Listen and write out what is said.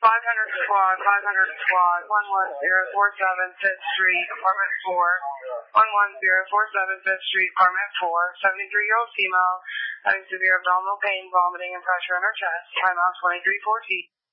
500 squad, 11047 5th Street, apartment 4, 11047 5th Street, apartment 4, 73-year-old female, having severe abdominal pain, vomiting, and pressure in her chest, timeout 2314.